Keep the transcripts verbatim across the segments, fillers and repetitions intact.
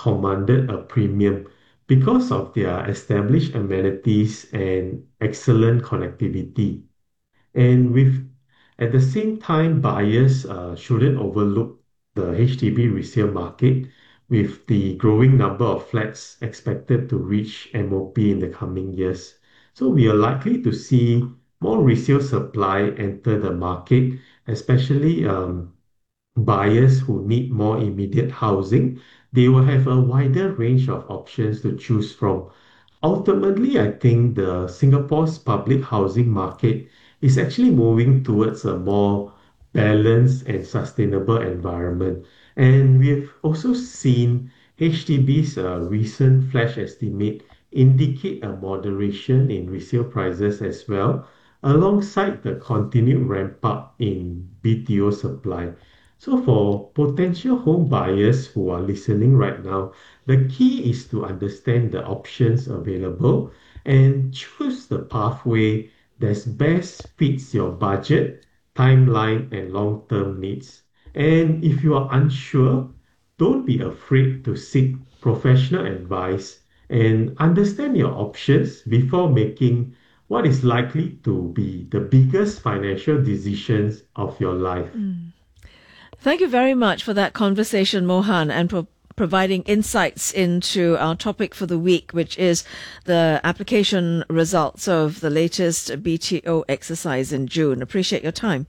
commanded a premium because of their established amenities and excellent connectivity. And with at the same time, buyers uh, shouldn't overlook the H D B resale market with the growing number of flats expected to reach M O P in the coming years. So we are likely to see more resale supply enter the market, especially um, buyers who need more immediate housing. They will have a wider range of options to choose from. Ultimately, I think the Singapore's public housing market is actually moving towards a more balanced and sustainable environment. And we've also seen H D B's uh, recent flash estimate indicate a moderation in resale prices as well, alongside the continued ramp up in B T O supply. So for potential home buyers who are listening right now, the key is to understand the options available and choose the pathway that best fits your budget, timeline, and long-term needs. And if you are unsure, don't be afraid to seek professional advice and understand your options before making what is likely to be the biggest financial decisions of your life. Mm. Thank you very much for that conversation, Mohan, and for providing insights into our topic for the week, which is the application results of the latest B T O exercise in June. Appreciate your time.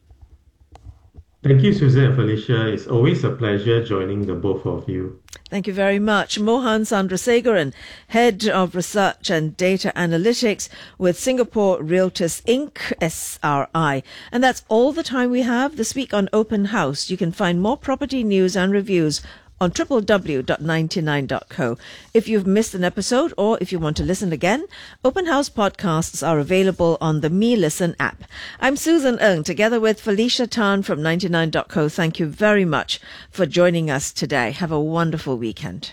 Thank you, Susan and Felicia. It's always a pleasure joining the both of you. Thank you very much. Mohan Chandrasekaran, Head of Research and Data Analytics with Singapore Realtors Incorporated, S R I. And that's all the time we have this week on Open House. You can find more property news and reviews on w w w dot ninety-nine dot co. If you've missed an episode or if you want to listen again, Open House podcasts are available on the Me Listen app. I'm Susan Ng, together with Felicia Tan from ninety-nine dot co. Thank you very much for joining us today. Have a wonderful weekend.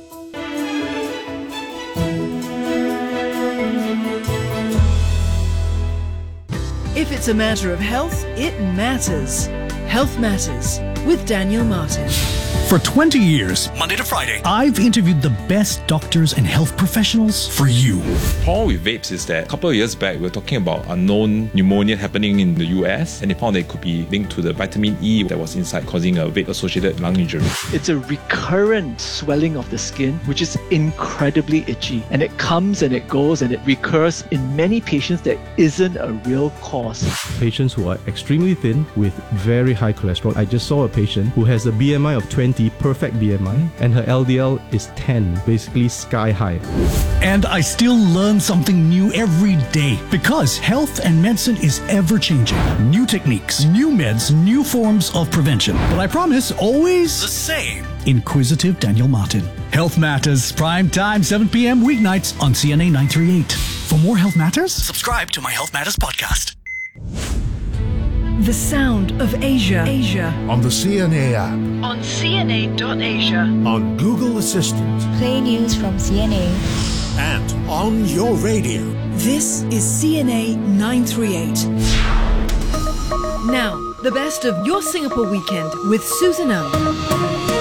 If it's a matter of health, it matters. Health Matters with Daniel Martin. For twenty years, Monday to Friday, I've interviewed the best doctors and health professionals for you. The problem with vapes is that a couple of years back, we were talking about unknown pneumonia happening in the U S, and they found that it could be linked to the vitamin E that was inside, causing a vape-associated lung injury. It's a recurrent swelling of the skin, which is incredibly itchy, and it comes and it goes and it recurs in many patients that isn't a real cause. Patients who are extremely thin with very high cholesterol. I just saw a patient who has a B M I of twenty, perfect B M I, and her L D L is ten, basically sky high. And I still learn something new every day because health and medicine is ever changing. New techniques, new meds, new forms of prevention. But I promise, always the same. Inquisitive Daniel Martin. Health Matters, prime time, seven p.m. weeknights on C N A nine thirty-eight. For more Health Matters, subscribe to my Health Matters podcast. The Sound of Asia. Asia. On the C N A app. On C N A dot asia. On Google Assistant. Play news from C N A. And on your radio. This is C N A nine thirty-eight. Now, the best of your Singapore weekend with Susan Ng.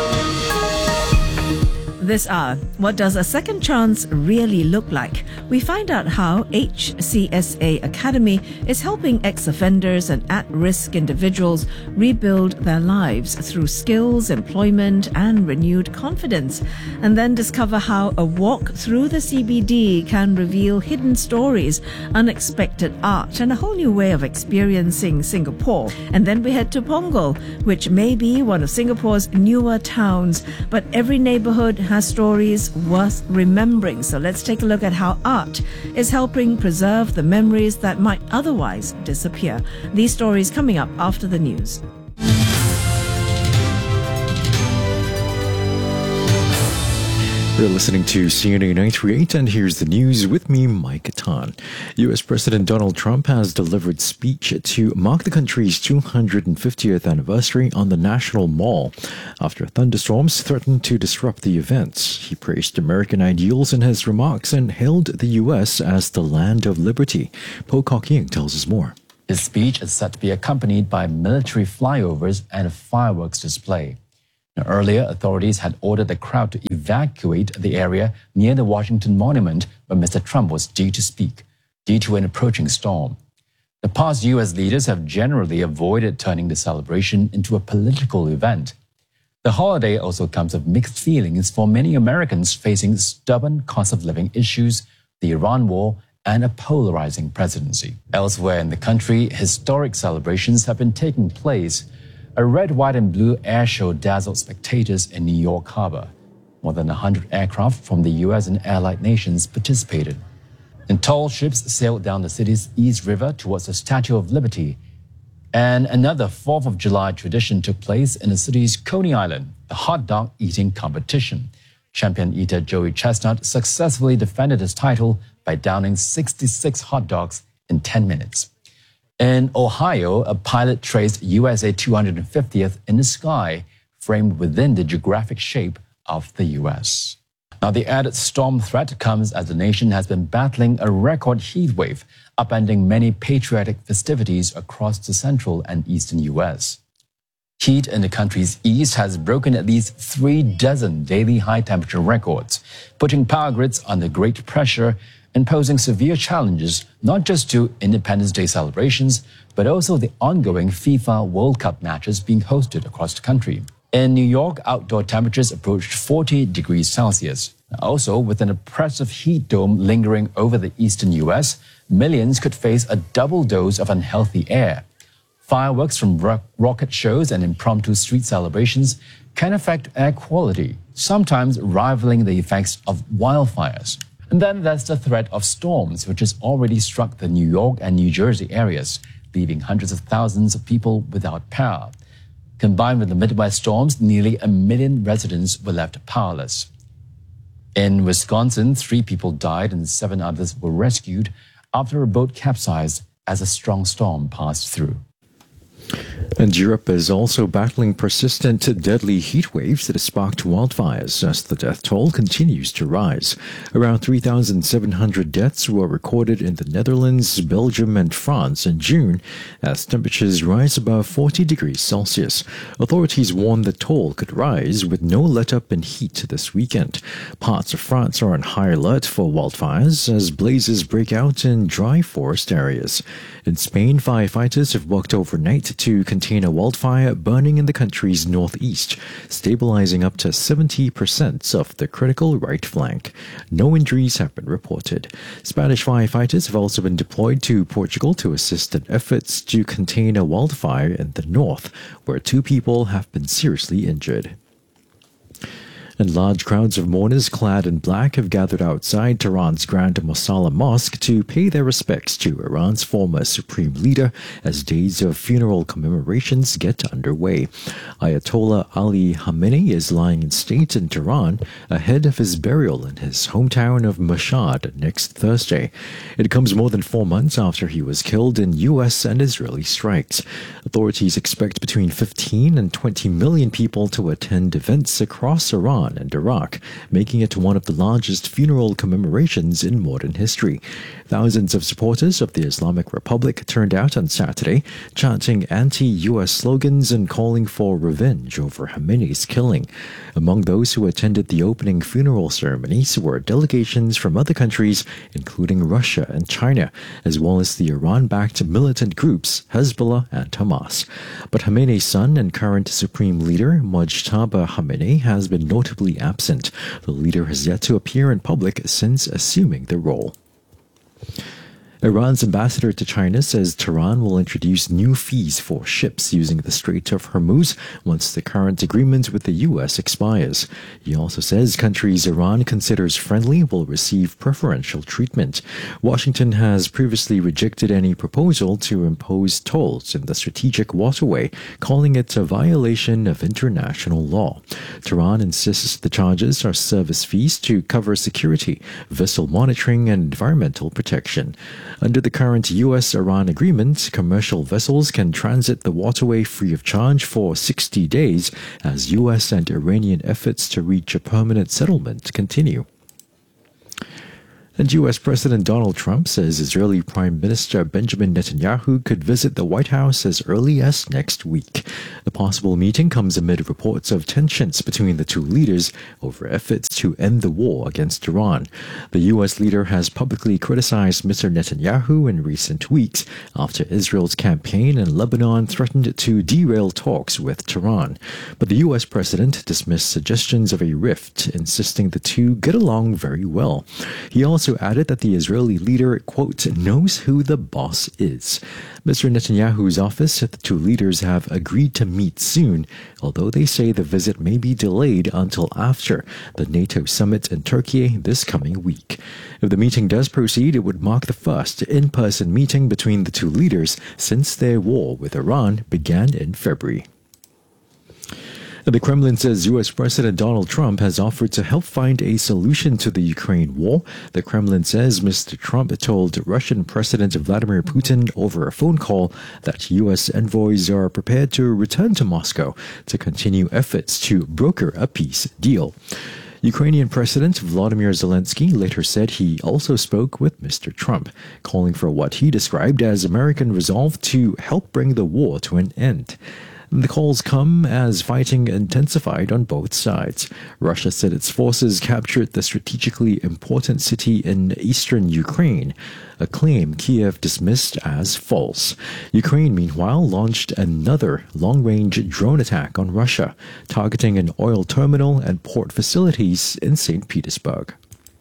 This hour, what does a second chance really look like? We find out how H C S A Academy is helping ex-offenders and at-risk individuals rebuild their lives through skills, employment, and renewed confidence. And then discover how a walk through the C B D can reveal hidden stories, unexpected art, and a whole new way of experiencing Singapore. And then we head to Punggol, which may be one of Singapore's newer towns, but every neighborhood has stories worth remembering. So let's take a look at how art is helping preserve the memories that might otherwise disappear. These stories coming up after the news. You're listening to C N A nine thirty-eight, and here's the news with me, Mike Tan. U S President Donald Trump has delivered speech to mark the country's two hundred fiftieth anniversary on the National Mall after thunderstorms threatened to disrupt the events. He praised American ideals in his remarks and hailed the U S as the land of liberty. Po Kok Ying tells us more. His speech is set to be accompanied by military flyovers and a fireworks display. Earlier, authorities had ordered the crowd to evacuate the area near the Washington Monument where Mister Trump was due to speak, due to an approaching storm. The past U S leaders have generally avoided turning the celebration into a political event. The holiday also comes with mixed feelings for many Americans facing stubborn cost of living issues, the Iran war, and a polarizing presidency. Elsewhere in the country, historic celebrations have been taking place. A red, white, and blue air show dazzled spectators in New York Harbor. More than one hundred aircraft from the U S and allied nations participated. And tall ships sailed down the city's East River towards the Statue of Liberty. And another fourth of July tradition took place in the city's Coney Island, the hot dog eating competition. Champion eater Joey Chestnut successfully defended his title by downing sixty-six hot dogs in ten minutes. In Ohio, a pilot traced U S A two hundred fiftieth in the sky, framed within the geographic shape of the U S. Now, the added storm threat comes as the nation has been battling a record heat wave, upending many patriotic festivities across the central and eastern U S. Heat in the country's east has broken at least three dozen daily high temperature records, putting power grids under great pressure and posing severe challenges not just to Independence Day celebrations, but also the ongoing FIFA World Cup matches being hosted across the country. In New York, outdoor temperatures approached forty degrees Celsius. Also, with an oppressive heat dome lingering over the eastern U S, millions could face a double dose of unhealthy air. Fireworks from ro- rocket shows and impromptu street celebrations can affect air quality, sometimes rivaling the effects of wildfires. And then there's the threat of storms, which has already struck the New York and New Jersey areas, leaving hundreds of thousands of people without power. Combined with the Midwest storms, nearly a million residents were left powerless. In Wisconsin, three people died and seven others were rescued after a boat capsized as a strong storm passed through. And Europe is also battling persistent deadly heat waves that have sparked wildfires as the death toll continues to rise. Around three thousand seven hundred deaths were recorded in the Netherlands, Belgium, and France in June as temperatures rise above forty degrees Celsius. Authorities warn the toll could rise with no let-up in heat this weekend. Parts of France are on high alert for wildfires as blazes break out in dry forest areas. In Spain, firefighters have worked overnight to contain a wildfire burning in the country's northeast, stabilizing up to seventy percent of the critical right flank. No injuries have been reported. Spanish firefighters have also been deployed to Portugal to assist in efforts to contain a wildfire in the north, where two people have been seriously injured. And large crowds of mourners clad in black have gathered outside Tehran's Grand Mosalla Mosque to pay their respects to Iran's former supreme leader as days of funeral commemorations get underway. Ayatollah Ali Khamenei is lying in state in Tehran ahead of his burial in his hometown of Mashhad next Thursday. It comes more than four months after he was killed in U S and Israeli strikes. Authorities expect between fifteen and twenty million people to attend events across Iran and Iraq, making it one of the largest funeral commemorations in modern history. Thousands of supporters of the Islamic Republic turned out on Saturday, chanting anti-U S slogans and calling for revenge over Khamenei's killing. Among those who attended the opening funeral ceremonies were delegations from other countries, including Russia and China, as well as the Iran-backed militant groups Hezbollah and Hamas. But Khamenei's son and current supreme leader, Mojtaba Khamenei, has been notably absent. The leader has yet to appear in public since assuming the role. Iran's ambassador to China says Tehran will introduce new fees for ships using the Strait of Hormuz once the current agreement with the U S expires. He also says countries Iran considers friendly will receive preferential treatment. Washington has previously rejected any proposal to impose tolls in the strategic waterway, calling it a violation of international law. Tehran insists the charges are service fees to cover security, vessel monitoring, and environmental protection. Under the current U S-Iran agreement, commercial vessels can transit the waterway free of charge for sixty days as U S and Iranian efforts to reach a permanent settlement continue. And U S President Donald Trump says Israeli Prime Minister Benjamin Netanyahu could visit the White House as early as next week. The possible meeting comes amid reports of tensions between the two leaders over efforts to end the war against Iran. The U S leader has publicly criticized Mister Netanyahu in recent weeks after Israel's campaign in Lebanon threatened to derail talks with Tehran. But the U S president dismissed suggestions of a rift, insisting the two get along very well. He also added that the Israeli leader, quote, knows who the boss is. Mister Netanyahu's office said the two leaders have agreed to meet soon, although they say the visit may be delayed until after the NATO summit in Turkey this coming week. If the meeting does proceed, it would mark the first in-person meeting between the two leaders since their war with Iran began in February. The Kremlin says U S President Donald Trump has offered to help find a solution to the Ukraine war. The Kremlin says Mister Trump told Russian President Vladimir Putin over a phone call that U S envoys are prepared to return to Moscow to continue efforts to broker a peace deal. Ukrainian President Volodymyr Zelensky later said he also spoke with Mister Trump, calling for what he described as American resolve to help bring the war to an end. The calls come as fighting intensified on both sides. Russia said its forces captured the strategically important city in eastern Ukraine, a claim Kiev dismissed as false. Ukraine, meanwhile, launched another long-range drone attack on Russia, targeting an oil terminal and port facilities in Saint Petersburg.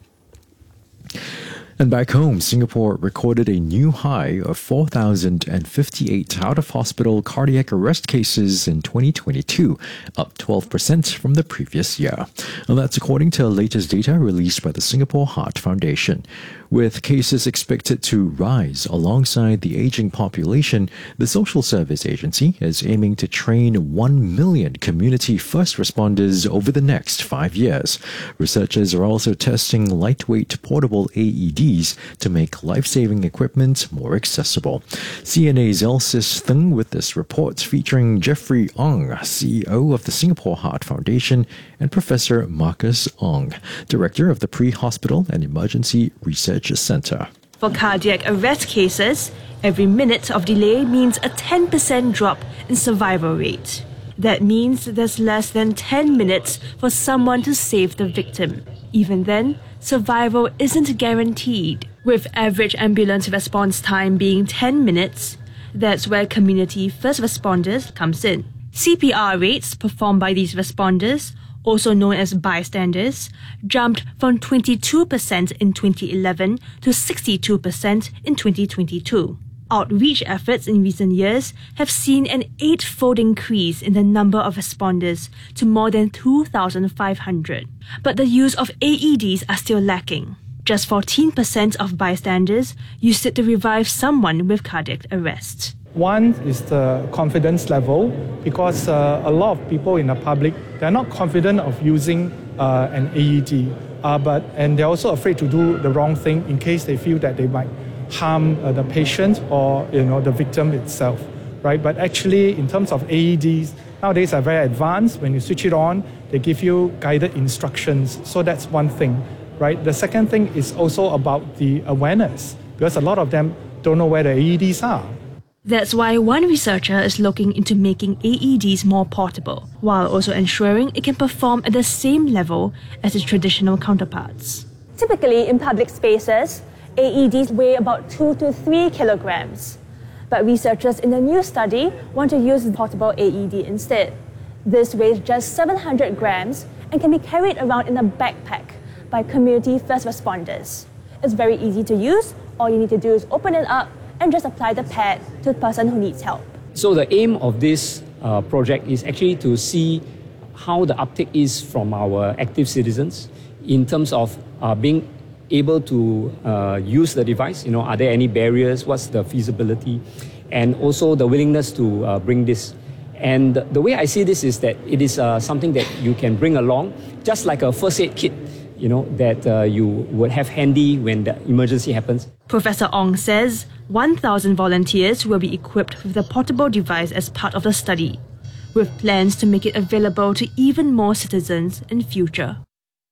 And back home, Singapore recorded a new high of four thousand fifty-eight out-of-hospital cardiac arrest cases in twenty twenty-two, up twelve percent from the previous year. And that's according to latest data released by the Singapore Heart Foundation. With cases expected to rise alongside the aging population, the Social Service Agency is aiming to train one million community first responders over the next five years. Researchers are also testing lightweight portable A E Ds to make life-saving equipment more accessible. C N A's Elsis Thung with this report featuring Jeffrey Ong, C E O of the Singapore Heart Foundation, and Professor Marcus Ong, Director of the Pre-Hospital and Emergency Research Center. For cardiac arrest cases, every minute of delay means a ten percent drop in survival rate. That means there's less than ten minutes for someone to save the victim. Even then, survival isn't guaranteed. With average ambulance response time being ten minutes, that's where community first responders comes in. C P R rates performed by these responders, also known as bystanders, jumped from twenty-two percent in twenty eleven to sixty-two percent in twenty twenty-two. Outreach efforts in recent years have seen an eight-fold increase in the number of responders to more than two thousand five hundred. But the use of A E Ds are still lacking. Just fourteen percent of bystanders used it to revive someone with cardiac arrest. One is the confidence level, because uh, a lot of people in the public, they're not confident of using uh, an A E D, uh, but and they're also afraid to do the wrong thing in case they feel that they might harm uh, the patient or you know the victim itself, right? But actually, in terms of A E Ds, nowadays are very advanced. When you switch it on, they give you guided instructions. So that's one thing, right? The second thing is also about the awareness, because a lot of them don't know where the A E Ds are. That's why one researcher is looking into making A E Ds more portable, while also ensuring it can perform at the same level as its traditional counterparts. Typically, in public spaces, A E Ds weigh about two to three kilograms. But researchers in the new study want to use portable A E D instead. This weighs just seven hundred grams and can be carried around in a backpack by community first responders. It's very easy to use. All you need to do is open it up and just apply the pad to the person who needs help. So the aim of this uh, project is actually to see how the uptake is from our active citizens in terms of uh, being able to uh, use the device. You know, are there any barriers? What's the feasibility? And also the willingness to uh, bring this. And the way I see this is that it is uh, something that you can bring along, just like a first aid kit, you know, that uh, you would have handy when the emergency happens. Professor Ong says one thousand volunteers will be equipped with the portable device as part of the study, with plans to make it available to even more citizens in future.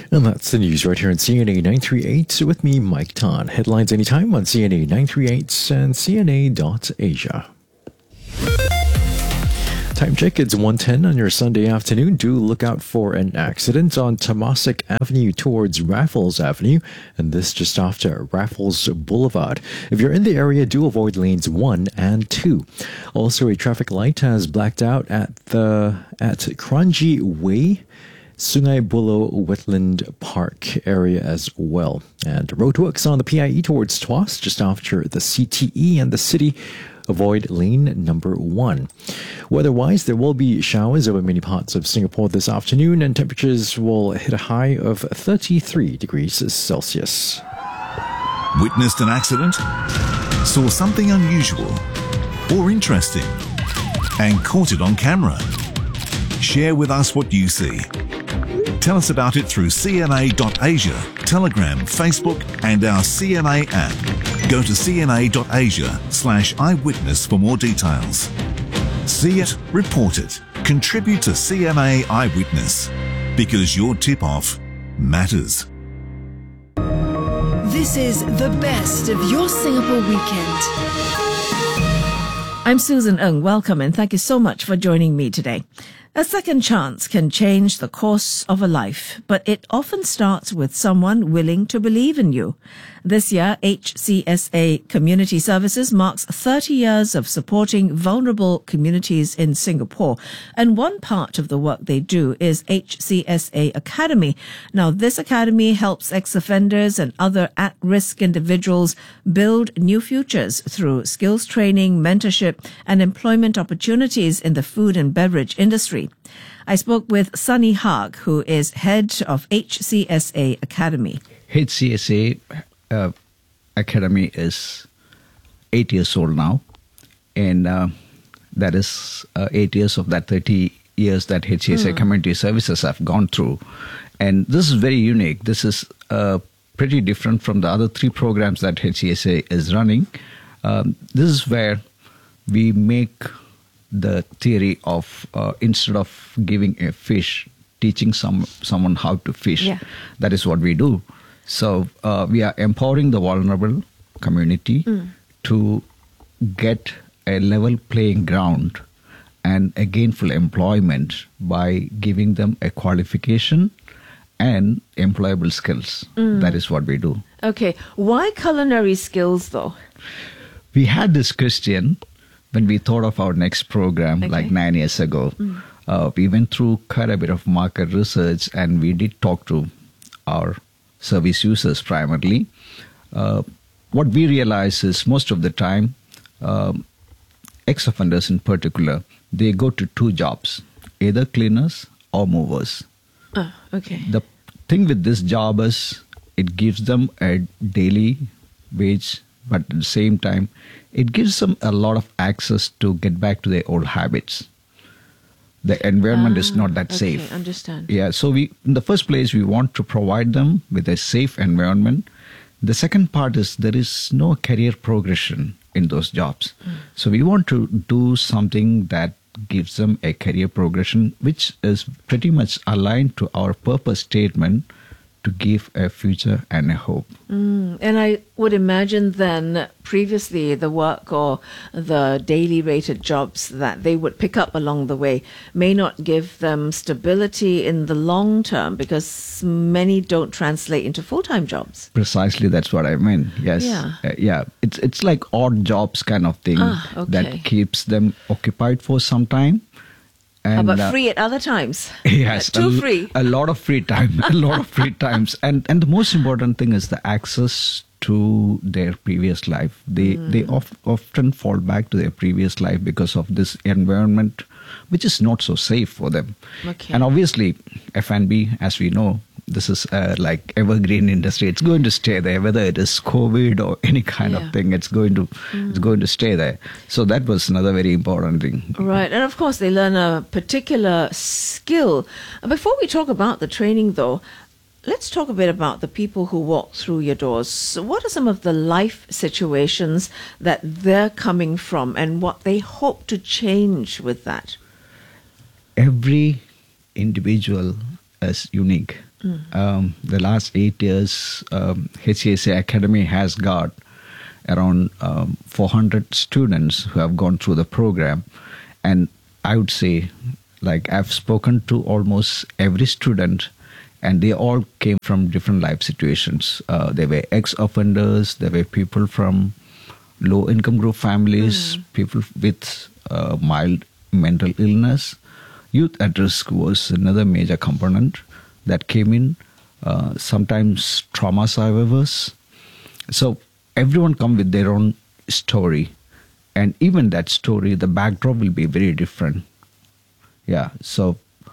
And that's the news right here on C N A nine thirty-eight with me, Mike Tan. Headlines anytime on C N A nine thirty-eight and C N A dot Asia. Time check, it's one ten on your Sunday afternoon. Do look out for an accident on Temasek Avenue towards Raffles Avenue, and this just after Raffles Boulevard. If you're in the area, do avoid lanes one and two. Also, a traffic light has blacked out at the at Kranji Way, Sungai Buloh Wetland Park area as well. And roadworks on the P I E towards Tuas just after the C T E and the city. Avoid lane number one. Weather-wise, there will be showers over many parts of Singapore this afternoon, and temperatures will hit a high of thirty-three degrees Celsius. Witnessed an accident? Saw something unusual or interesting and caught it on camera? Share with us what you see. Tell us about it through C N A dot Asia, Telegram, Facebook and our C N A app. Go to C N A dot Asia slash eyewitness for more details. See it, report it, contribute to C N A Eyewitness, because your tip-off matters. This is the best of your Singapore weekend. I'm Susan Ng. Welcome and thank you so much for joining me today. A second chance can change the course of a life, but it often starts with someone willing to believe in you. This year, H C S A Community Services marks thirty years of supporting vulnerable communities in Singapore, and one part of the work they do is H C S A Academy. Now, this academy helps ex-offenders and other at-risk individuals build new futures through skills training, mentorship, and employment opportunities in the food and beverage industry. I spoke with Sunny Haag, who is head of H C S A Academy. H C S A uh, Academy is eight years old now, and uh, that is uh, eight years of that thirty years that H C S A mm. Community Services have gone through. And this is very unique. This is uh, pretty different from the other three programs that H C S A is running. Um, this is where we make the theory of uh, instead of giving a fish, teaching some someone how to fish. Yeah. That is what we do. So uh, we are empowering the vulnerable community mm. to get a level playing ground and a gainful employment by giving them a qualification and employable skills. Mm. That is what we do. Okay. Why culinary skills though? We had this question when we thought of our next program okay. like nine years ago. Mm. Uh, we went through quite a bit of market research and we did talk to our service users primarily. Uh, what we realize is most of the time, um, ex-offenders in particular, they go to two jobs, either cleaners or movers. Oh, okay. The thing with this job is it gives them a daily wage, but at the same time, it gives them a lot of access to get back to their old habits. The environment ah, is not that okay, safe. Understand. Yeah, so we, in the first place, we want to provide them with a safe environment. The second part is there is no career progression in those jobs. Mm. So we want to do something that gives them a career progression, which is pretty much aligned to our purpose statement to give a future and a hope. Mm, and I would imagine then previously the work or the daily rated jobs that they would pick up along the way may not give them stability in the long term because many don't translate into full-time jobs. Precisely, that's what I mean. Yes. Yeah. Uh, yeah. It's, it's like odd jobs kind of thing ah, okay. that keeps them occupied for some time. And, How about uh, free at other times? Yes, too a, free. A lot of free time, a lot of free times, and and the most important thing is the access to their previous life. They mm. they of, often fall back to their previous life because of this environment, which is not so safe for them. Okay. And obviously, F and B, as we know, this is uh, like evergreen industry. It's going to stay there, whether it is COVID or any kind yeah. of thing. It's going to mm. it's going to stay there. So that was another very important thing. Right, and of course they learn a particular skill. Before we talk about the training, though, let's talk a bit about the people who walk through your doors. So what are some of the life situations that they're coming from, and what they hope to change with that? Every individual is unique. Mm. Um, the last eight years, um, H C S A Academy has got around um, four hundred students who have gone through the program. And I would say, like, I've spoken to almost every student, and they all came from different life situations. Uh, they were ex-offenders, there were people from low-income group families, mm. people with uh, mild mental illness. Youth at risk was another major component that came in, uh, sometimes trauma survivors. So everyone come with their own story, and even that story, the backdrop will be very different. Yeah, so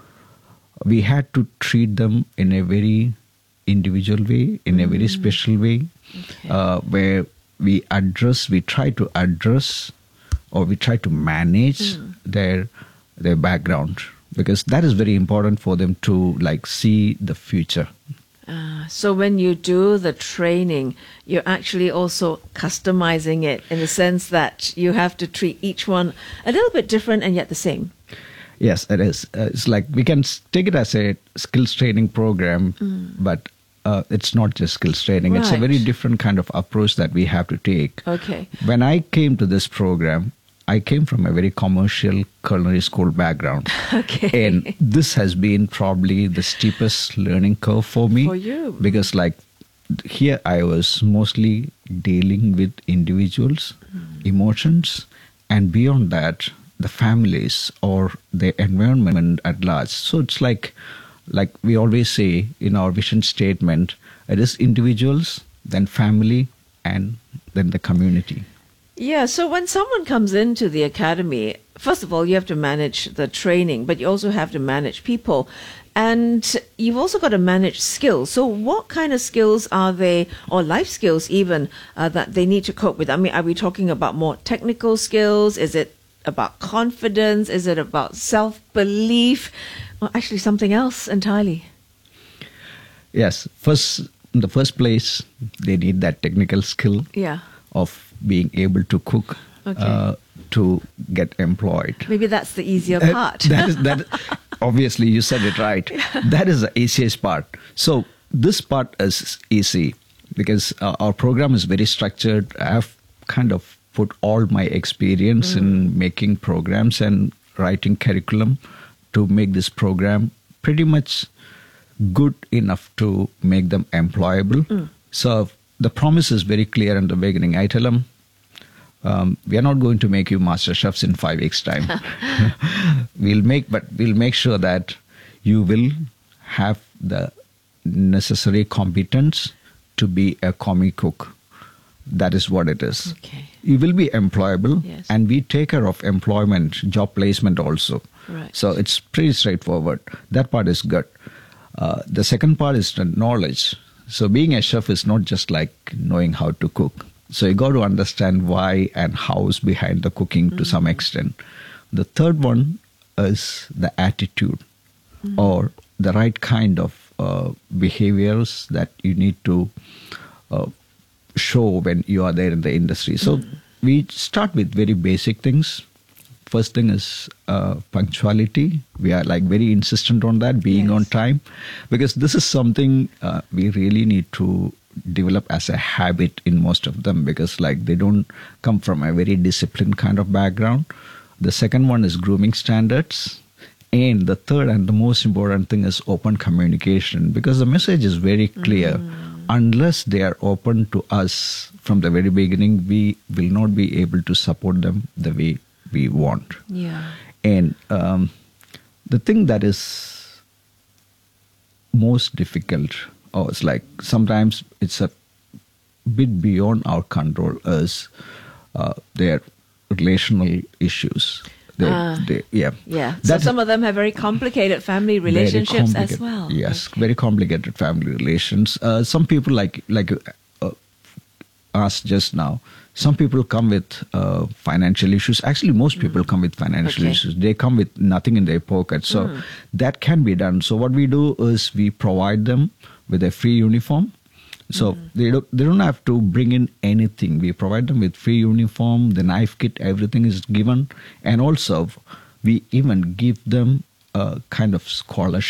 we had to treat them in a very individual way, in a very special way, okay. uh, where we address, we try to address, or we try to manage mm. their their background, because that is very important for them to like see the future. Uh, so when you do the training, you're actually also customizing it in the sense that you have to treat each one a little bit different and yet the same. Yes, it is. Uh, it's like we can take it as a skills training program, mm. but uh, it's not just skills training. Right. It's a very different kind of approach that we have to take. Okay. When I came to this program, I came from a very commercial culinary school background. Okay. And this has been probably the steepest learning curve for me. For you. Because like here I was mostly dealing with individuals, mm. emotions, and beyond that, the families or the environment at large. So it's like, like we always say in our vision statement, it is individuals, then family, and then the community. Yeah, so when someone comes into the academy, first of all, you have to manage the training, but you also have to manage people. And you've also got to manage skills. So what kind of skills are they, or life skills even, uh, that they need to cope with? I mean, are we talking about more technical skills? Is it about confidence? Is it about self-belief? Or actually something else entirely? Yes. First, in the first place, they need that technical skill yeah. of being able to cook, okay. uh, to get employed. Maybe that's the easier part. Uh, that is that. Obviously, you said it right. Yeah. That is the easiest part. So this part is easy because uh, our program is very structured. I have kind of put all my experience mm. in making programs and writing curriculum to make this program pretty much good enough to make them employable. Mm. So the promise is very clear in the beginning. I tell them, um, we are not going to make you master chefs in five weeks' time. we'll make, but we'll make sure that you will have the necessary competence to be a commie cook. That is what it is. Okay. You will be employable, yes. and we take care of employment, job placement also. Right. So it's pretty straightforward. That part is good. Uh, the second part is the knowledge. So being a chef is not just like knowing how to cook. So you got to understand why and how's behind the cooking mm-hmm. to some extent. The third one is the attitude mm-hmm. or the right kind of uh, behaviors that you need to uh, show when you are there in the industry. So mm-hmm. we start with very basic things. First thing is uh, punctuality. We are like very insistent on that, being yes. on time, because this is something uh, we really need to develop as a habit in most of them, because like they don't come from a very disciplined kind of background. The second one is grooming standards. And the third and the most important thing is open communication, because the message is very clear. Mm. Unless they are open to us from the very beginning, we will not be able to support them the way we want. Yeah. And um, the thing that is most difficult, or it's like sometimes it's a bit beyond our control, is uh, their relational issues. They, uh, they, yeah. Yeah. So some of them have very complicated family relationships complicated, as well. Yes, okay. very complicated family relations. Uh, some people, like like uh, us just now, some people come with uh, financial issues. Actually, most people mm. come with financial okay. issues. They come with nothing in their pocket. So mm. that can be done. So what we do is we provide them with a free uniform. So mm. they don't they don't have to bring in anything. We provide them with free uniform, the knife kit, everything is given. And also we even give them a kind of scholarship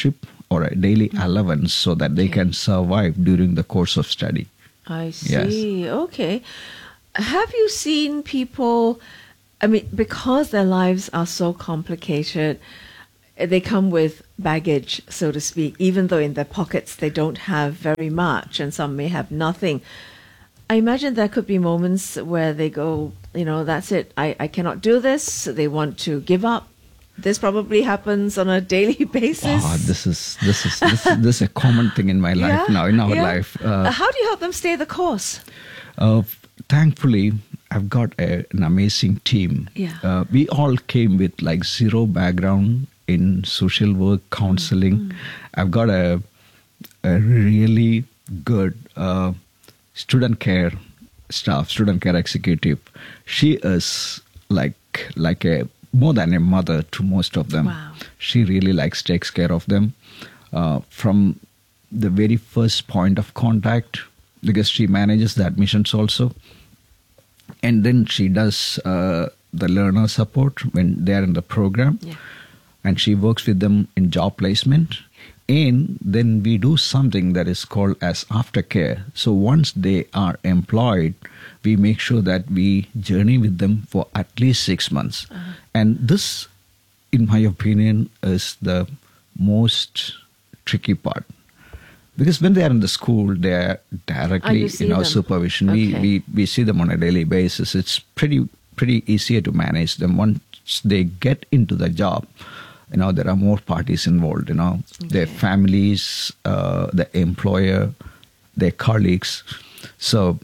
or a daily allowance so that they can survive during the course of study. I see. Yes. Okay. Have you seen people, I mean, because their lives are so complicated, they come with baggage, so to speak, even though in their pockets they don't have very much, and some may have nothing. I imagine there could be moments where they go, you know, that's it, I, I cannot do this. They want to give up. This probably happens on a daily basis. Oh, this is this is this, is, this is a common thing in my life yeah, now, in our yeah. life. Uh, How do you help them stay the course? Uh, thankfully, I've got a, an amazing team. Yeah. Uh, we all came with like zero background in social work, counseling. Mm-hmm. I've got a a really good uh, student care staff, student care executive. She is like like a more than a mother to most of them. Wow. She really likes takes care of them uh, from the very first point of contact, because she manages the admissions also, and then she does uh, the learner support when they are in the program. Yeah. And she works with them in job placement. And then we do something that is called as aftercare. So once they are employed, we make sure that we journey with them for at least six months. Uh-huh. And this, in my opinion, is the most tricky part. Because when they are in the school, they are directly in our them? supervision. Okay. We, we we see them on a daily basis. It's pretty pretty easier to manage them. Once they get into the job, you know, there are more parties involved, you know, okay. their families, uh, the employer, their colleagues. So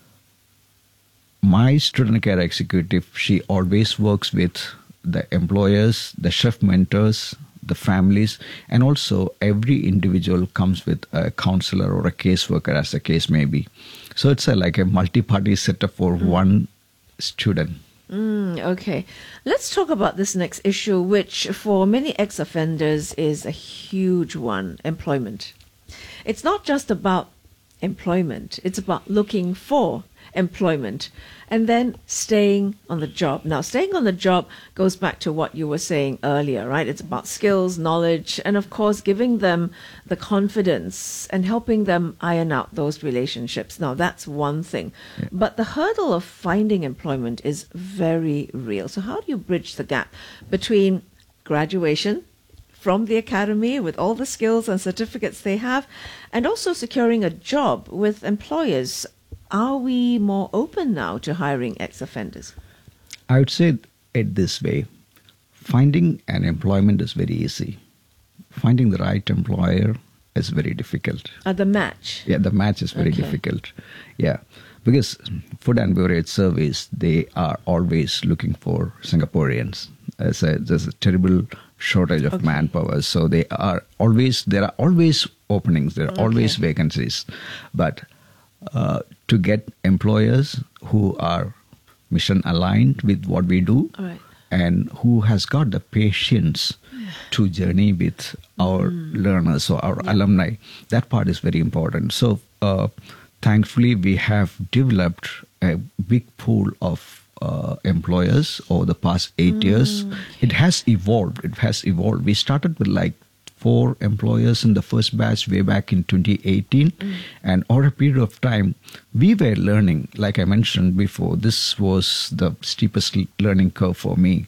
my student care executive, she always works with the employers, the chef mentors, the families, and also every individual comes with a counselor or a caseworker, as the case may be. So it's a, like a multi-party setup for mm. one student. Mm, okay. Let's talk about this next issue, which for many ex-offenders is a huge one, employment. It's not just about employment. It's about looking for employment and then staying on the job. Now, staying on the job goes back to what you were saying earlier, right? It's about skills, knowledge, and of course, giving them the confidence and helping them iron out those relationships. Now, that's one thing. Yeah. But the hurdle of finding employment is very real. So how do you bridge the gap between graduation from the academy with all the skills and certificates they have, and also securing a job with employers? Are we more open now to hiring ex-offenders? I would say it this way. Finding an employment is very easy. Finding the right employer is very difficult. Uh, the match? Yeah, the match is very okay. difficult. Yeah, because Food and Beverage Service, they are always looking for Singaporeans. There's a, there's a terrible shortage of okay. manpower. So they are always, there are always openings, there are okay. always vacancies. But Uh, to get employers who are mission aligned with what we do right. and who has got the patience to journey with our mm. learners or our yeah. alumni, that part is very important. So uh, thankfully we have developed a big pool of uh, employers over the past eight mm. years. It has evolved. It has evolved. We started with like four employers in the first batch way back in twenty eighteen. Mm. And over a period of time, we were learning, like I mentioned before, this was the steepest learning curve for me.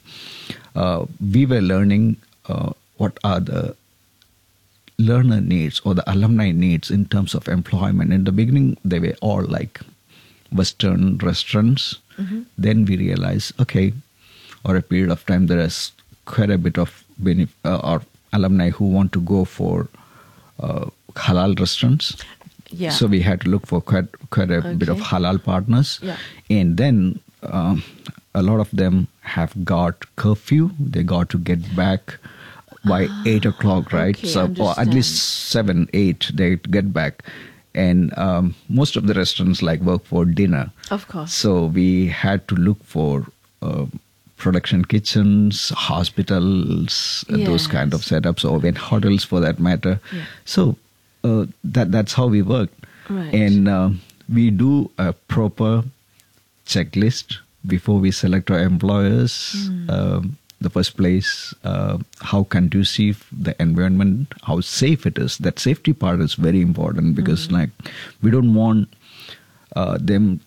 Uh, we were learning uh, what are the learner needs or the alumni needs in terms of employment. In the beginning, they were all like Western restaurants. Mm-hmm. Then we realized, okay, over a period of time, there is quite a bit of benefit uh, or alumni who want to go for uh, halal restaurants. Yeah. So we had to look for quite quite a okay. bit of halal partners. Yeah. And then um, a lot of them have got curfew. They got to get back by ah, eight o'clock, right? Okay, so or at least seven, eight, they get back. And um, most of the restaurants like work for dinner. Of course. So we had to look for uh, production kitchens, hospitals, yes. those kind of setups, or even hotels for that matter. Yeah. So uh, that that's how we work. Right. And uh, we do a proper checklist before we select our employers. Mm. Um, the first place, uh, how conducive the environment, how safe it is. That safety part is very important because, mm-hmm. like, we don't want uh, them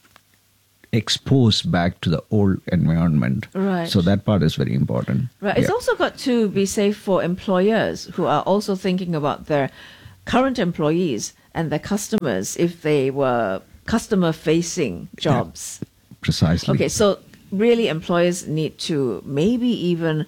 exposed back to the old environment. Right. So that part is very important. Right. It's Yeah. also got to be safe for employers who are also thinking about their current employees and their customers if they were customer-facing jobs. Yeah, precisely. Okay, so really employers need to maybe even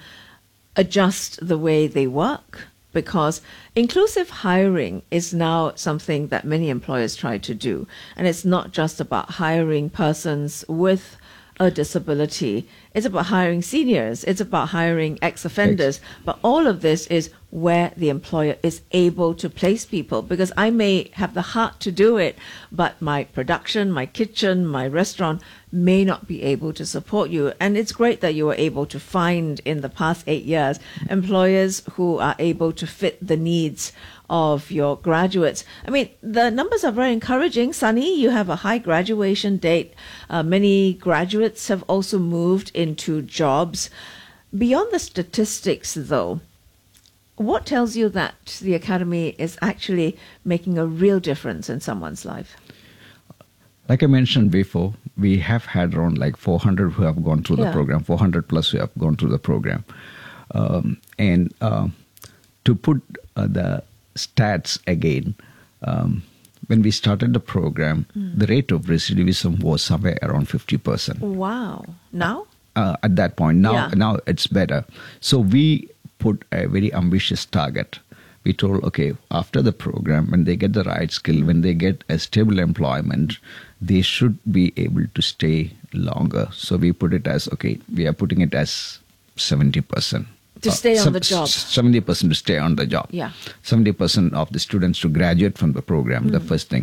adjust the way they work, because inclusive hiring is now something that many employers try to do. And it's not just about hiring persons with a disability. It's about hiring seniors. It's about hiring ex-offenders. But all of this is where the employer is able to place people, because I may have the heart to do it, but my production, my kitchen, my restaurant may not be able to support you. And it's great that you were able to find in the past eight years employers who are able to fit the needs of your graduates. I mean, the numbers are very encouraging. Sunny, you have a high graduation date. Uh, many graduates have also moved into jobs. Beyond the statistics, though, what tells you that the Academy is actually making a real difference in someone's life? Like I mentioned before, we have had around like four hundred who have gone through Yeah. the program, four hundred plus who have gone through the program. Um, and uh, to put uh, the stats again, um, when we started the program, Mm. the rate of recidivism was somewhere around fifty percent. Wow. Now? Uh, at that point. Now, Yeah. now it's better. So we put a very ambitious target. We told, okay, after the program, when they get the right skill, when they get a stable employment, they should be able to stay longer. So we put it as, okay, we are putting it as seventy percent. To stay on some- the job. seventy percent to stay on the job. Yeah. seventy percent of the students to graduate from the program, the Mm. first thing.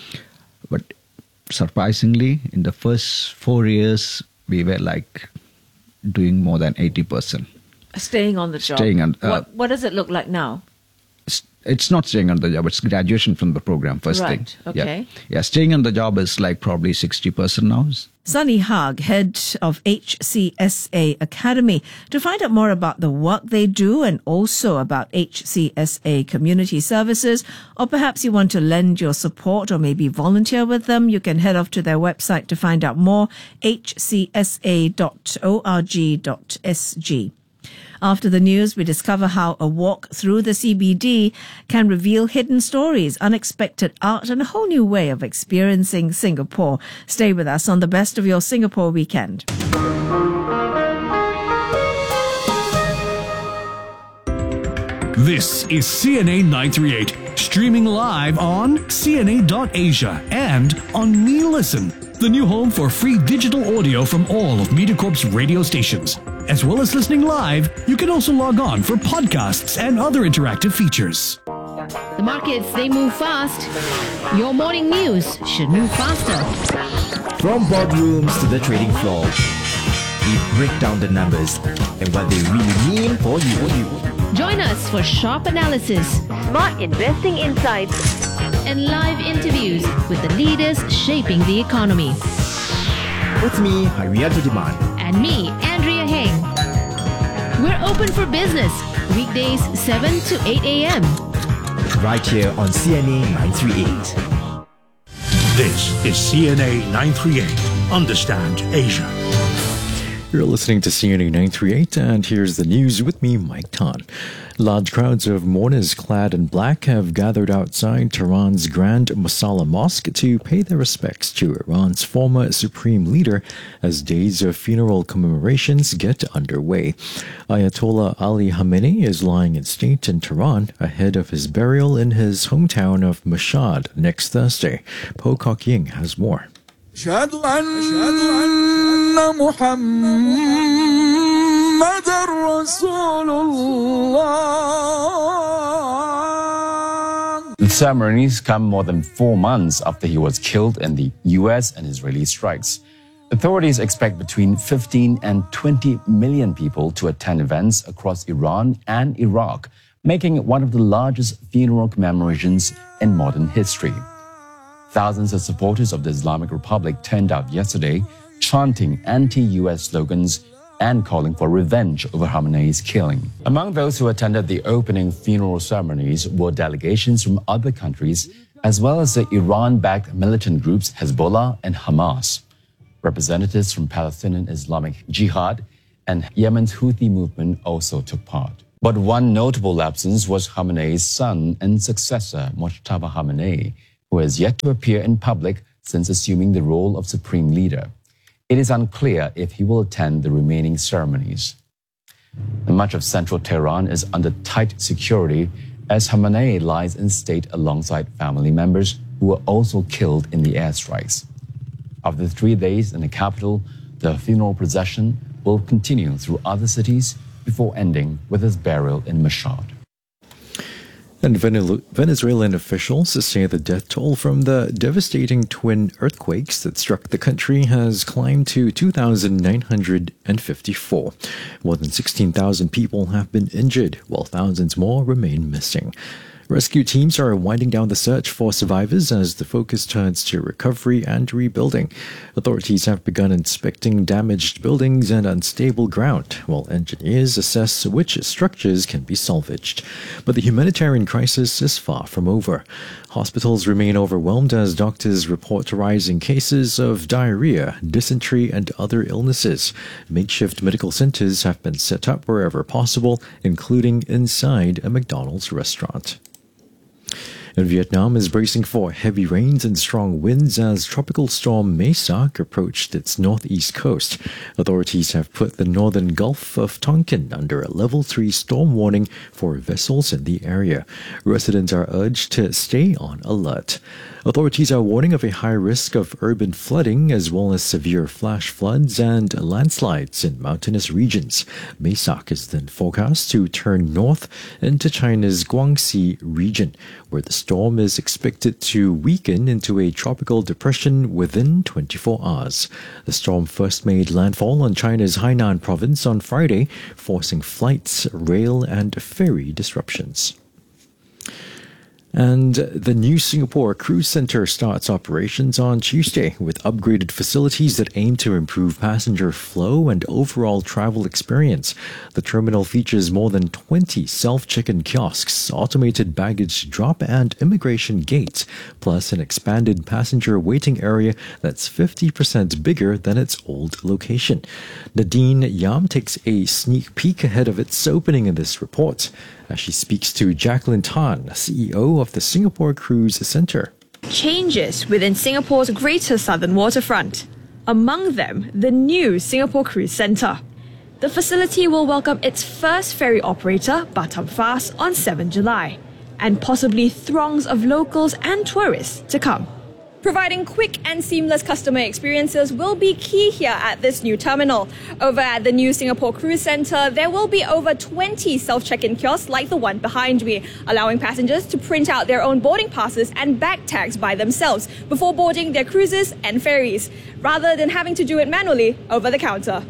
But surprisingly, in the first four years, we were like doing more than eighty percent. Staying on the job. Staying on- uh, what, what does it look like now? It's, it's not staying on the job, it's graduation from the program, first Right, thing. okay. Yeah. yeah, staying on the job is like probably sixty percent now. Sunny Haag, head of H C S A Academy. To find out more about the work they do and also about H C S A community services, or perhaps you want to lend your support or maybe volunteer with them, you can head off to their website to find out more, h c s a dot org dot s g. After the news, we discover how a walk through the C B D can reveal hidden stories, unexpected art, and a whole new way of experiencing Singapore. Stay with us on the best of your Singapore weekend. This is C N A nine three eight, streaming live on C N A dot asia and on Me Listen, the new home for free digital audio from all of MediaCorp's radio stations. As well as listening live, you can also log on for podcasts and other interactive features. The markets, they move fast. Your morning news should move faster. From boardrooms to the trading floor, we break down the numbers and what they really mean for you. Join us for sharp analysis, smart investing insights, and live interviews with the leaders shaping the economy. With me, Hariato Diman. And me, Andrea Heng. We're open for business, weekdays seven to eight a.m. Right here on C N A nine three eight. This is C N A nine three eight. Understand Asia. You're listening to C N A nine three eight, and here's the news with me, Mike Tan. Large crowds of mourners clad in black have gathered outside Tehran's Grand Masala Mosque to pay their respects to Iran's former supreme leader as days of funeral commemorations get underway. Ayatollah Ali Khamenei is lying in state in Tehran ahead of his burial in his hometown of Mashhad next Thursday. Po Kok Ying has more. أشهد أن محمد رسول الله. The ceremonies come more than four months after he was killed in the U S and Israeli strikes. Authorities expect between fifteen and twenty million people to attend events across Iran and Iraq, making it one of the largest funeral commemorations in modern history. Thousands of supporters of the Islamic Republic turned out yesterday, chanting anti-U S slogans, and calling for revenge over Khamenei's killing. Among those who attended the opening funeral ceremonies were delegations from other countries, as well as the Iran-backed militant groups Hezbollah and Hamas. Representatives from Palestinian Islamic Jihad and Yemen's Houthi movement also took part. But one notable absence was Khamenei's son and successor, Mojtaba Khamenei, who has yet to appear in public since assuming the role of supreme leader. It is unclear if he will attend the remaining ceremonies. Much of central Tehran is under tight security as Khamenei lies in state alongside family members who were also killed in the airstrikes. After three days in the capital, the funeral procession will continue through other cities before ending with his burial in Mashhad. And Venezuelan officials say the death toll from the devastating twin earthquakes that struck the country has climbed to two thousand nine hundred fifty-four. More than sixteen thousand people have been injured, while thousands more remain missing. Rescue teams are winding down the search for survivors as the focus turns to recovery and rebuilding. Authorities have begun inspecting damaged buildings and unstable ground, while engineers assess which structures can be salvaged. But the humanitarian crisis is far from over. Hospitals remain overwhelmed as doctors report rising cases of diarrhea, dysentery, and other illnesses. Makeshift medical centers have been set up wherever possible, including inside a McDonald's restaurant. And Vietnam is bracing for heavy rains and strong winds as tropical storm Maysak approached its northeast coast. Authorities have put the northern Gulf of Tonkin under a level three storm warning for vessels in the area. Residents are urged to stay on alert. Authorities are warning of a high risk of urban flooding as well as severe flash floods and landslides in mountainous regions. Maysak is then forecast to turn north into China's Guangxi region, where the storm is expected to weaken into a tropical depression within twenty-four hours. The storm first made landfall on China's Hainan province on Friday, forcing flights, rail, and ferry disruptions. And the new Singapore Cruise Centre starts operations on Tuesday with upgraded facilities that aim to improve passenger flow and overall travel experience. The terminal features more than twenty self-check-in kiosks, automated baggage drop and immigration gates, plus an expanded passenger waiting area that's fifty percent bigger than its old location. Nadine Yam takes a sneak peek ahead of its opening in this report, as she speaks to Jacqueline Tan, C E O of the Singapore Cruise Centre. Changes within Singapore's Greater Southern Waterfront. Among them, the new Singapore Cruise Centre. The facility will welcome its first ferry operator, Batam Fast, on the seventh of July, and possibly throngs of locals and tourists to come. Providing quick and seamless customer experiences will be key here at this new terminal. Over at the new Singapore Cruise Centre, there will be over twenty self-check-in kiosks like the one behind me, allowing passengers to print out their own boarding passes and bag tags by themselves before boarding their cruises and ferries, rather than having to do it manually over the counter.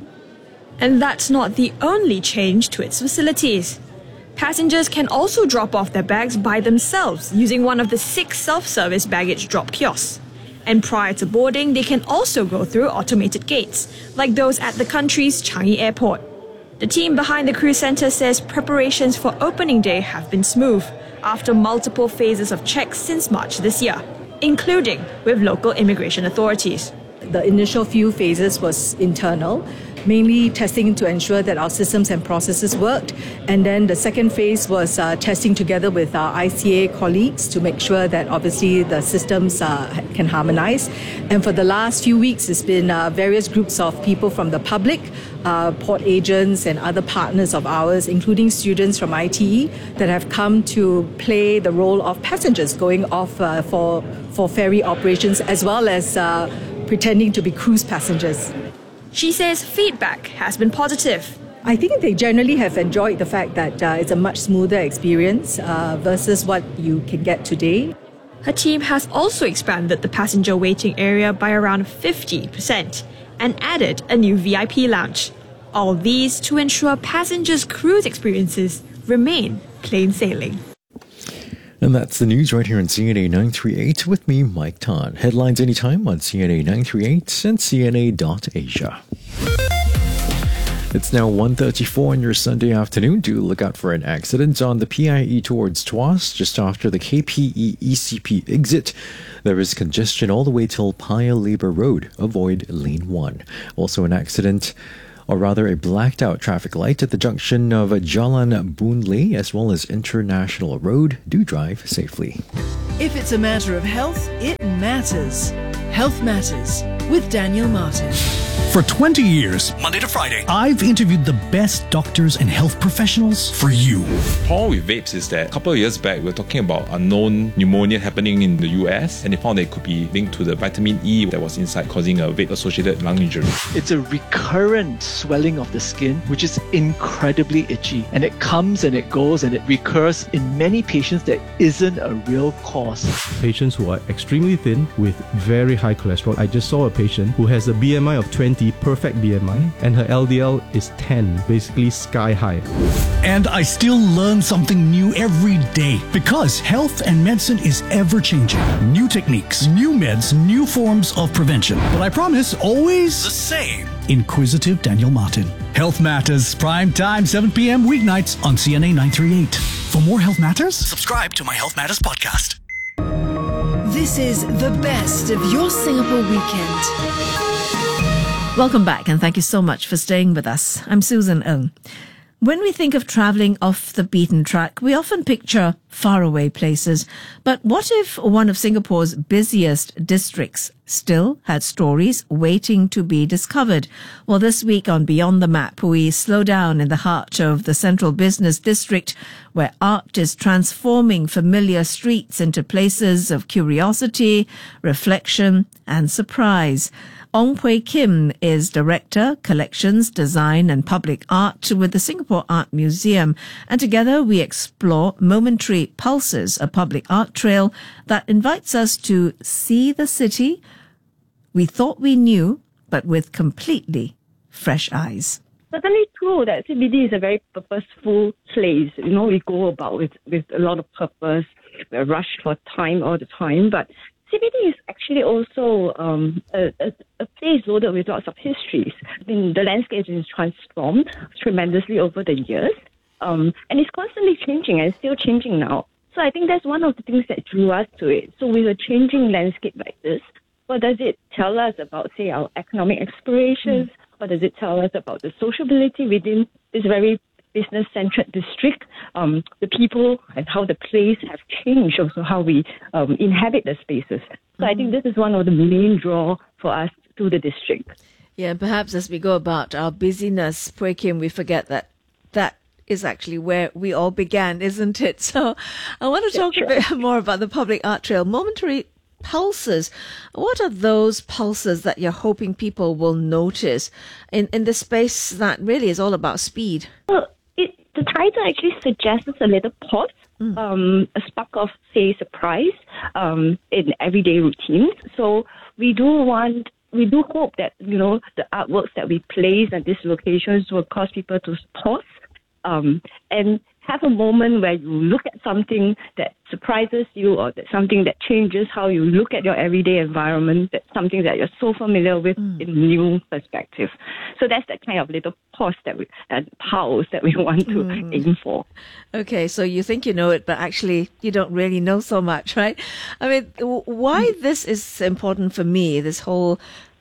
And that's not the only change to its facilities. Passengers can also drop off their bags by themselves using one of the six self-service baggage drop kiosks. And prior to boarding, they can also go through automated gates, like those at the country's Changi Airport. The team behind the cruise centre says preparations for opening day have been smooth after multiple phases of checks since March this year, including with local immigration authorities. The initial few phases was internal, mainly testing to ensure that our systems and processes worked. And then the second phase was uh, testing together with our I C A colleagues to make sure that obviously the systems uh, can harmonize. And for the last few weeks, it's been uh, various groups of people from the public, uh, port agents and other partners of ours, including students from I T E, that have come to play the role of passengers going off uh, for, for ferry operations, as well as uh, pretending to be cruise passengers. She says feedback has been positive. I think they generally have enjoyed the fact that uh, it's a much smoother experience uh, versus what you can get today. Her team has also expanded the passenger waiting area by around fifty percent and added a new V I P lounge. All these to ensure passengers' cruise experiences remain plain sailing. And that's the news right here on C N A nine thirty-eight with me, Mike Tan. Headlines anytime on C N A nine thirty-eight and C N A dot Asia. It's now one thirty-four on your Sunday afternoon. Do look out for an accident on the P I E towards Tuas, just after the K P E E C P exit. There is congestion all the way till Paya Lebar Road. Avoid lane one. Also an accident, or rather a blacked out traffic light at the junction of Jalan Boon Lay as well as International Road. Do drive safely. If it's a matter of health, it matters. Health Matters with Daniel Martin. For twenty years, Monday to Friday, I've interviewed the best doctors and health professionals for you. The problem with vapes is that a couple of years back, we were talking about unknown pneumonia happening in the U S, and they found that it could be linked to the vitamin E that was inside, causing a vape-associated lung injury. It's a recurrent swelling of the skin, which is incredibly itchy, and it comes and it goes and it recurs in many patients that isn't a real cause. Patients who are extremely thin with very high cholesterol. I just saw a patient who has a B M I of twenty, perfect B M I, and her L D L is ten, basically sky high. And I still learn something new every day because health and medicine is ever changing. New techniques, new meds, new forms of prevention. But I promise, always the same. Inquisitive Daniel Martin. Health Matters, prime time, seven p.m. weeknights on C N A nine thirty-eight. For more Health Matters, subscribe to my Health Matters podcast. This is the best of your Singapore weekend. Welcome back, and thank you so much for staying with us. I'm Susan Ng. When we think of travelling off the beaten track, we often picture faraway places. But what if one of Singapore's busiest districts still had stories waiting to be discovered? Well, this week on Beyond the Map, we slow down in the heart of the Central Business District, where art is transforming familiar streets into places of curiosity, reflection, and surprise. Ong Pui Kim is Director, Collections, Design and Public Art with the Singapore Art Museum, and together we explore Momentary Pulses, a public art trail that invites us to see the city we thought we knew, but with completely fresh eyes. Certainly true that C B D is a very purposeful place. You know, we go about with, with a lot of purpose. We're rushed for time all the time, but C B D is actually also um, a, a, a place loaded with lots of histories. I mean, the landscape is transformed tremendously over the years, um, and it's constantly changing and still changing now. So I think that's one of the things that drew us to it. So with a changing landscape like this, what does it tell us about, say, our economic aspirations? Mm. What does it tell us about the sociability within this very business-centered district, um, the people and how the place have changed, also how we um, inhabit the spaces. So mm. I think this is one of the main draw for us to the district. Yeah, and perhaps as we go about our busyness, Pui Kim, we forget that that is actually where we all began, isn't it? So I want to talk yeah, sure. a bit more about the public art trail. Momentary Pulses. What are those pulses that you're hoping people will notice in, in this space that really is all about speed? Well, it, the title actually suggests a little pause, mm. um, a spark of, say, surprise um, in everyday routines. So we do want, we do hope that, you know, the artworks that we place at these locations will cause people to pause um, and have a moment where you look at something that surprises you or that something that changes how you look at your everyday environment, that's something that you're so familiar with mm. in a new perspective. So that's that kind of little pause that we, and pause that we want to mm. aim for. Okay, so you think you know it, but actually you don't really know so much, right? I mean, why mm. this is important for me, this whole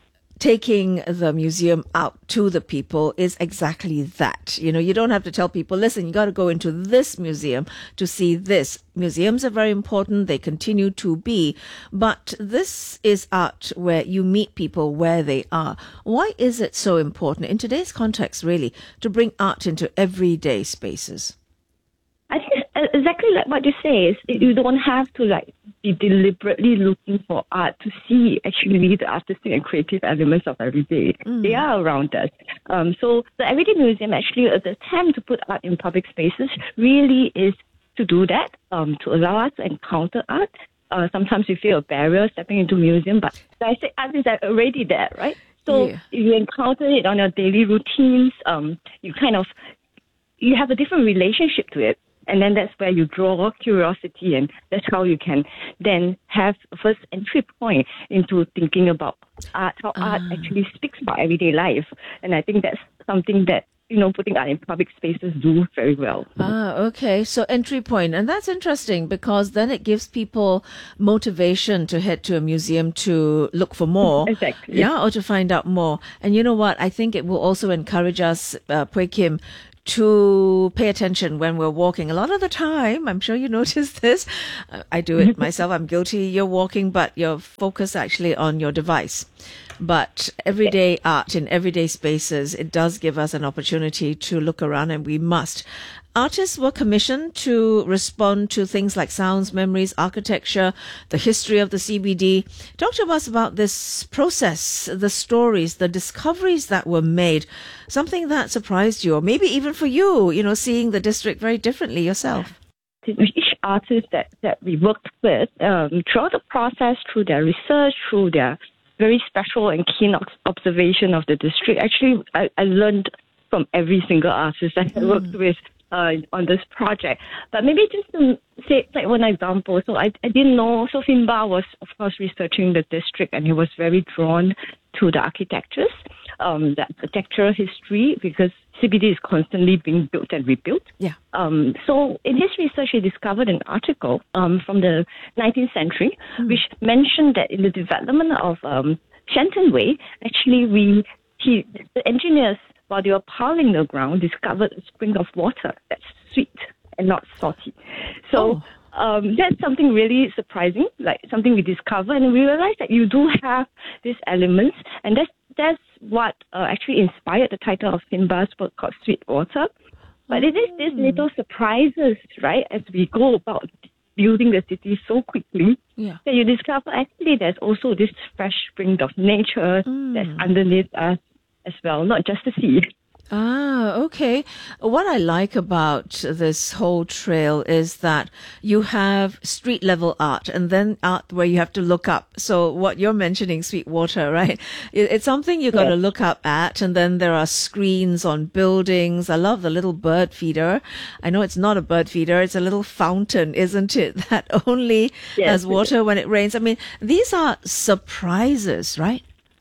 taking the museum out to the people, is exactly that. You know, you don't have to tell people, listen, you got to go into this museum to see this. Museums are very important. They continue to be. But this is art where you meet people where they are. Why is it so important in today's context, really, to bring art into everyday spaces? I think it's exactly like what you say. Is you don't have to like be deliberately looking for art to see actually the artistic and creative elements of every day. Mm. They are around us. Um, so the Everyday Museum actually, the attempt to put art in public spaces really is to do that, um, to allow us to encounter art. Uh, sometimes we feel a barrier stepping into a museum, but I say art is already there, right? So yeah. if you encounter it on your daily routines, um, you kind of, you have a different relationship to it. And then that's where you draw curiosity, and that's how you can then have a first entry point into thinking about art, how uh. art actually speaks about everyday life. And I think that's something that you know, putting art in public spaces do very well. Ah, okay. So entry point. And that's interesting because then it gives people motivation to head to a museum to look for more. Exactly. Yeah, or to find out more. And you know what? I think it will also encourage us, uh, Pui Kim, to pay attention when we're walking. A lot of the time, I'm sure you notice this. Uh, I do it myself. I'm guilty. You're walking, but you're focused actually on your device. But everyday art in everyday spaces, it does give us an opportunity to look around, and we must. Artists were commissioned to respond to things like sounds, memories, architecture, the history of the C B D. Talk to us about this process, the stories, the discoveries that were made, something that surprised you, or maybe even for you, you know, seeing the district very differently yourself. Each artist that, that we worked with, um, throughout the process, through their research, through their very special and keen observation of the district, actually, I, I learned from every single artist that I Mm. worked with uh, on this project. But maybe just to say like one example, so I, I didn't know, so Finbar was, of course, researching the district, and he was very drawn to the architectures, um, the architectural history, because C B D is constantly being built and rebuilt. Yeah. Um, so in his research, he discovered an article um, from the nineteenth century, Mm. which mentioned that in the development of um, Shenton Way, actually, we he the engineers, while they were piling the ground, discovered a spring of water that's sweet and not salty. So um, that's something really surprising, like something we discovered, and we realized that you do have these elements, and that's that's what uh, actually inspired the title of Finbar's work called Sweet Water. But it is these little surprises, right, as we go about building the city so quickly, Yeah. that you discover actually there's also this fresh spring of nature that's underneath us as well, not just the sea. Ah, okay. What I like about this whole trail is that you have street level art and then art where you have to look up. So what you're mentioning, Sweetwater, right? It, it's something you got to Yes. look up at, and then there are screens on buildings. I love the little bird feeder. I know it's not a bird feeder. It's a little fountain, isn't it? That only Yes, has it water when it rains. I mean, these are surprises, right?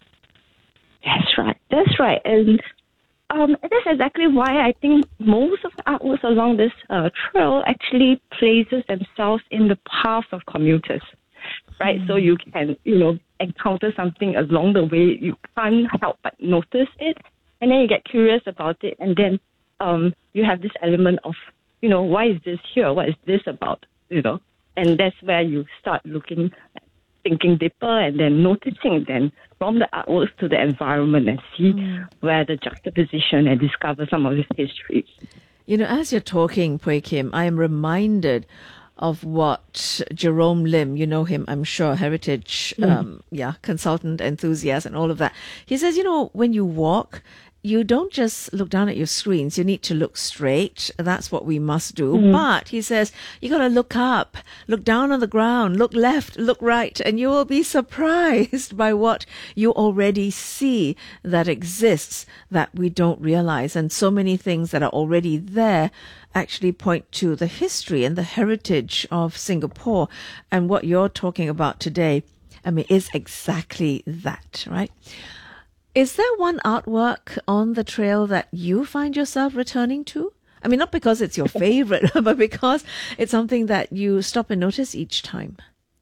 That's right. That's right. And um, that's exactly why I think most of the artworks along this uh, trail actually places themselves in the path of commuters, right? So you can, you know, encounter something along the way. You can't help but notice it. And then you get curious about it. And then um, you have this element of, you know, why is this here? What is this about? You know? And that's where you start looking, thinking deeper, and then noticing then from the artworks to the environment, and see where the juxtaposition, and discover some of its history. You know, as you're talking, Pui Kim, I am reminded of what Jerome Lim, you know him, I'm sure, heritage, Mm. um, yeah, consultant, enthusiast, and all of that. He says, you know, when you walk, you don't just look down at your screens. You need to look straight. That's what we must do. Mhm. But he says, you got to look up, look down on the ground, look left, look right, and you will be surprised by what you already see that exists that we don't realize. And so many things that are already there actually point to the history and the heritage of Singapore. And what you're talking about today, I mean, is exactly that, right? Is there one artwork on the trail that you find yourself returning to? I mean, not because it's your favorite, but because it's something that you stop and notice each time.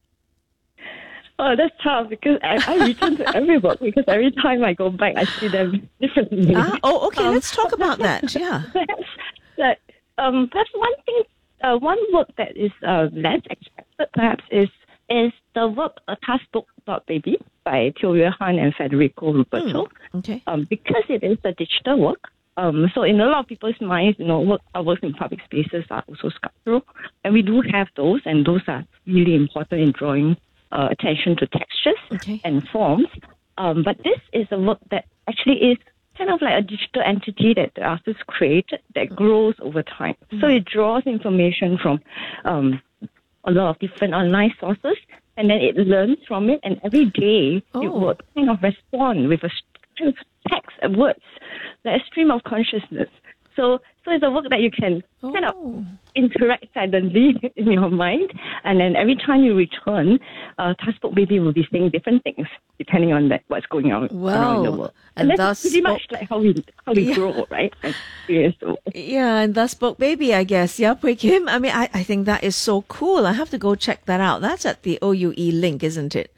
Oh, that's tough, because I, I return to every work, because every time I go back, I see them differently. Ah, oh, okay, Um, let's talk about that. Yeah. Perhaps, that, um, perhaps one thing, uh, one work that is uh, less expected, perhaps, is is the work A Task Book Dot Baby by Teo Yue Han and Federico Ruperto. Mm, okay. Um, because it is a digital work, um, so in a lot of people's minds, you know, work, our works in public spaces are also sculptural, and we do have those, and those are really important in drawing uh, attention to textures okay. and forms. Um, but this is a work that actually is kind of like a digital entity that the artist created that grows over time. Mm. So it draws information from um, a lot of different online sources, and then it learns from it, and every day it Oh. will kind of respond with a kind of text and words, like a stream of consciousness. So, so it's a work that you can kind of interact silently in your mind, and then every time you return, uh, Tasbook Baby will be saying different things depending on that, what's going on Wow. around the world. And And, thus that's pretty spoke- much like how we how we Yeah. grow, right? As years old. Yeah, and thus spoke baby, I guess. Yeah, Pui Kim. I mean, I, I think that is so cool. I have to go check that out. That's at the O U E link, isn't it?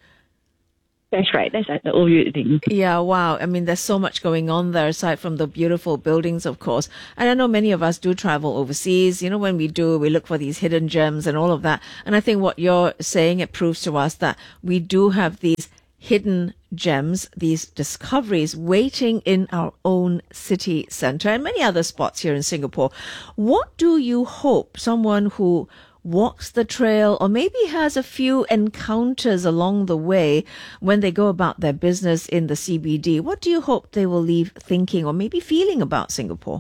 That's right. That's at the O U E link. Yeah, wow. I mean, there's so much going on there aside from the beautiful buildings, of course. And I know many of us do travel overseas. You know, when we do, we look for these hidden gems and all of that. And I think what you're saying, it proves to us that we do have these hidden gems, these discoveries waiting in our own city centre and many other spots here in Singapore. What do you hope someone who walks the trail or maybe has a few encounters along the way when they go about their business in the C B D, what do you hope they will leave thinking or maybe feeling about Singapore?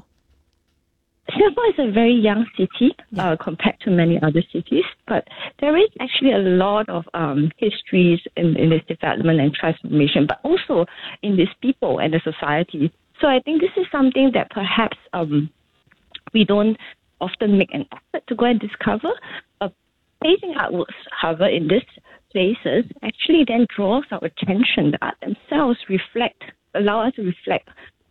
Singapore is a very young city uh, compared to many other cities, but there is actually a lot of um, histories in, in this development and transformation, but also in these people and the society. So I think this is something that perhaps um, we don't often make an effort to go and discover. Uh, painting artworks, however, in these places actually then draws our attention. The art themselves reflect, allow us to reflect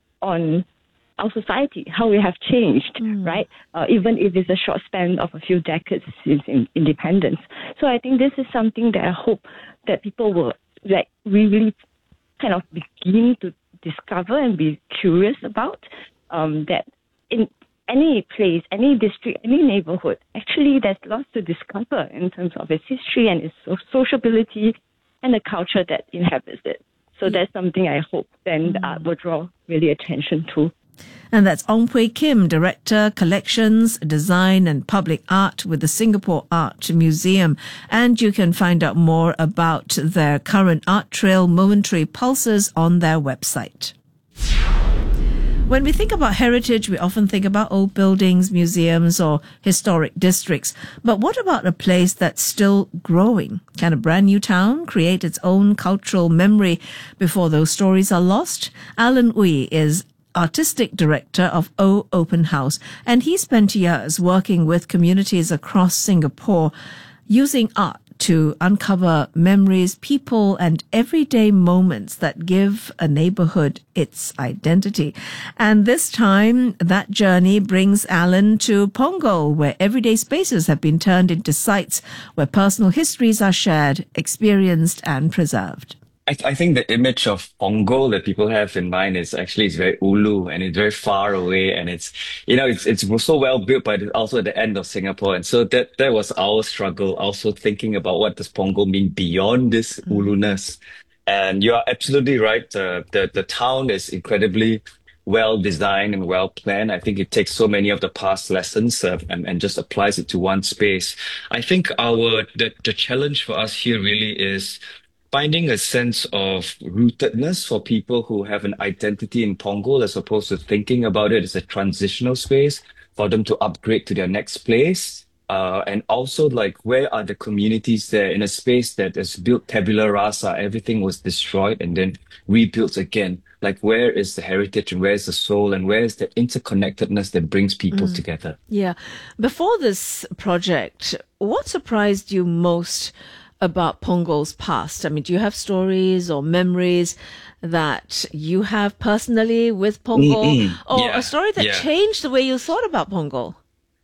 on our society, how we have changed, right? Uh, even if it's a short span of a few decades since in independence. So I think this is something that I hope that people will like really kind of begin to discover and be curious about. Um, that in any place, any district, any neighborhood, actually there's lots to discover in terms of its history and its so- sociability and the culture that inhabits it. So that's something I hope then the art will draw really attention to. And that's Ong Pui Kim, Director, Collections, Design and Public Art with the Singapore Art Museum. And you can find out more about their current art trail, Momentary Pulses, on their website. When we think about heritage, we often think about old buildings, museums, or historic districts. But what about a place that's still growing? Can a brand new town create its own cultural memory before those stories are lost? Alan Ooi is Artistic Director of O Open House, and he spent years working with communities across Singapore using art to uncover memories, people, and everyday moments that give a neighborhood its identity. And this time, that journey brings Alan to Punggol, where everyday spaces have been turned into sites where personal histories are shared, experienced, and preserved. I, I think the image of Punggol that people have in mind is actually it's very ulu and it's very far away and it's you know it's it's so well built, but it's also at the end of Singapore, and so that that was our struggle. Also thinking about what does Punggol mean beyond this mm. ulu-ness. And you are absolutely right. Uh, the the town is incredibly well designed and well planned. I think it takes so many of the past lessons uh, and, and just applies it to one space. I think our the the challenge for us here really is finding a sense of rootedness for people who have an identity in Punggol, as opposed to thinking about it as a transitional space for them to upgrade to their next place. Uh, and also, like, where are the communities there in a space that is built tabula rasa? Everything was destroyed and then rebuilt again. Like, where is the heritage and where is the soul and where is the interconnectedness that brings people mm. together? Yeah. Before this project, what surprised you most about Punggol's past? I mean, do you have stories or memories that you have personally with Punggol, Mm-mm. or Yeah, a story that yeah. changed the way you thought about Punggol?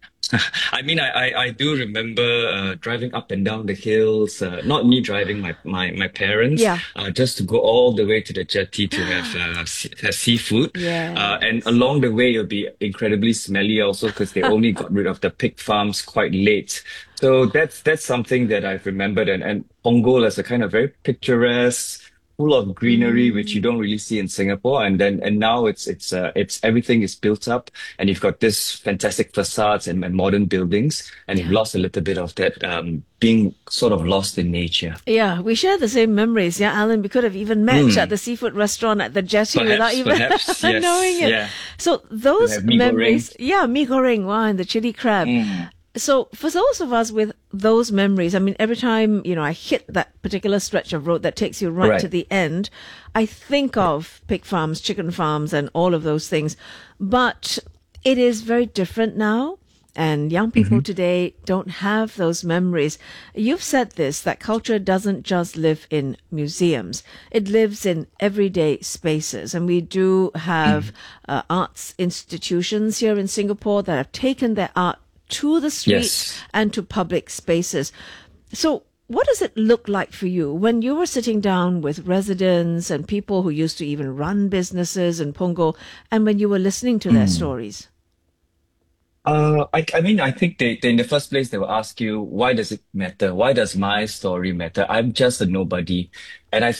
I mean, I, I, I do remember uh, driving up and down the hills, uh, not me driving, my, my, my parents, Yeah. uh, just to go all the way to the jetty to have, uh, se- have seafood. Yes. Uh, and along the way, it'll be incredibly smelly also because they only got rid of the pig farms quite late. So that's that's something that I've remembered. And, and Punggol as a kind of very picturesque, full of greenery, mm. which you don't really see in Singapore. And then and now it's it's uh, it's everything is built up, and you've got this fantastic facades and, and modern buildings, and you've lost a little bit of that um, being sort of lost in nature. Yeah, we share the same memories. Yeah, Alan, we could have even met Mm. at the seafood restaurant at the jetty Perhaps, without even perhaps, yes, knowing it. yeah. So those We have mee memories, goreng. yeah, mee goreng, wow, and the chili crab. Mm. So for those of us with those memories, I mean, every time, you know, I hit that particular stretch of road that takes you right, Right. to the end, I think of pig farms, chicken farms, and all of those things. But it is very different now. And young people Mm-hmm. today don't have those memories. You've said this, that culture doesn't just live in museums. It lives in everyday spaces. And we do have uh, arts institutions here in Singapore that have taken their art to the streets Yes. and to public spaces. So what does it look like for you when you were sitting down with residents and people who used to even run businesses in Punggol, and when you were listening to their Mm. stories? Uh, I, I mean, I think they, they, in the first place, they will ask you, why does it matter? Why does my story matter? I'm just a nobody. And I